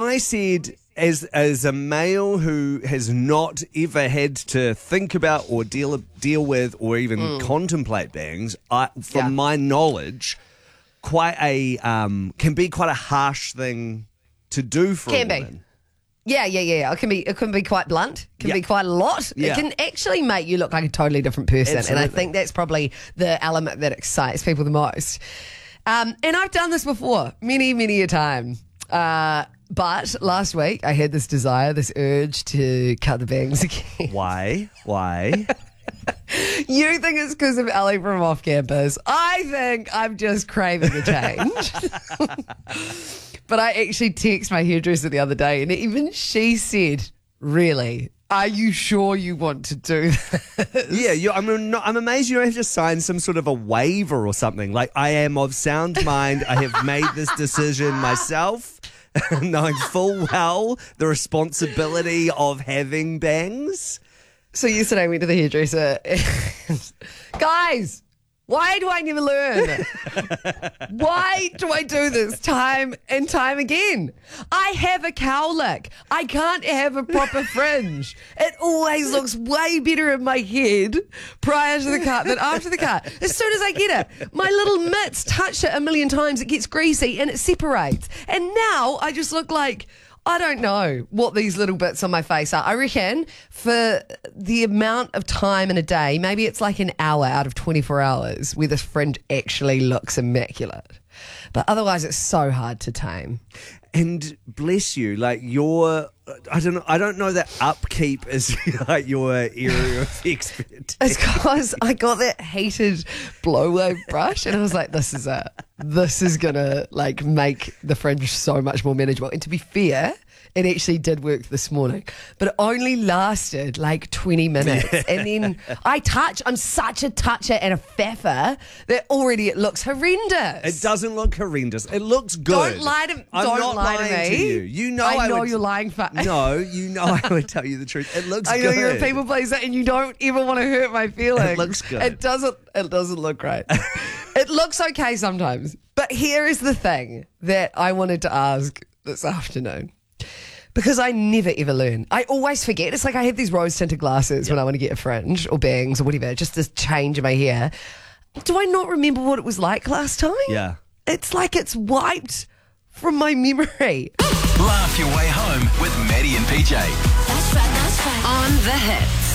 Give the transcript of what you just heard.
I said, as a male who has not ever had to think about or deal with or even contemplate bangs, from my knowledge, can be quite a harsh thing to do for a woman. Yeah. It can be quite blunt. Can be quite a lot. Yeah. It can actually make you look like a totally different person. Absolutely. And I think that's probably the element that excites people the most. And I've done this before, many, many a time. But last week I had this desire, this urge to cut the bangs again. Why? You think it's because of Ellie from Off Campus. I think I'm just craving a change. But I actually texted my hairdresser the other day and even she said, really, are you sure you want to do this? Yeah, I'm amazed you don't have to sign some sort of a waiver or something. Like, I am of sound mind. I have made this decision myself, knowing full well the responsibility of having bangs. So yesterday I went to the hairdresser. Guys, why do I never learn? Why do I do this time and time again? I have a cowlick. I can't have a proper fringe. It always looks way better in my head prior to the cut than after the cut. As soon as I get it, my little mitts touch it a million times, it gets greasy and it separates. And now I just look like, I don't know what these little bits on my face are. I reckon for the amount of time in a day, maybe it's like an hour out of 24 hours where this fringe actually looks immaculate. But otherwise it's so hard to tame. And bless you, like I don't know that upkeep is like your area of expertise. It's because I got that heated blow wave brush and I was like, this is it. This is going to like make the fringe so much more manageable. And to be fair, it actually did work this morning, but it only lasted like 20 minutes. And then I'm such a toucher and a faffer that already it looks horrendous. It doesn't look horrendous. It looks good. Don't lie to me. I'm not lying to you. You know I know would, you're lying for. No, you know I would tell you the truth. It looks I good. know you're a people pleaser and you don't even want to hurt my feelings. It looks good. It doesn't look great. It looks okay sometimes. But here is the thing that I wanted to ask this afternoon. Because I never ever learn. I always forget. It's like I have these rose tinted glasses when I want to get a fringe or bangs or whatever, just this change in my hair. Do I not remember what it was like last time? Yeah. It's like it's wiped from my memory. Laugh your way home with Maddie and PJ. That's right. On The Hits.